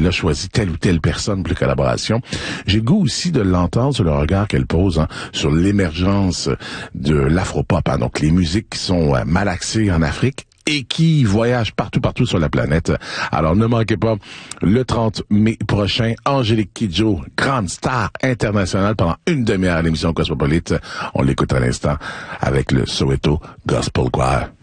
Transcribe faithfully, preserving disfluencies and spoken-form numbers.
a choisi telle ou telle personne pour les collaborations. J'ai le goût aussi de l'entendre sur le regard qu'elle pose hein, sur l'émergence de l'afropop, hein, donc les musiques qui sont euh, malaxées en Afrique et qui voyagent partout, partout sur la planète. Alors, ne manquez pas, le trente mai prochain, Angélique Kidjo, grande star internationale pendant une demi-heure à l'émission Cosmopolite. On l'écoute à l'instant avec le Soweto Gospel Choir.